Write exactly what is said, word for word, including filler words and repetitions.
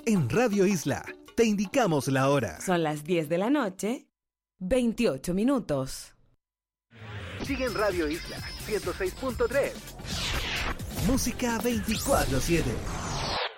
En Radio Isla, te indicamos la hora. Son las diez de la noche, veintiocho minutos. Sigue en Radio Isla ciento seis punto tres. Música veinticuatro siete.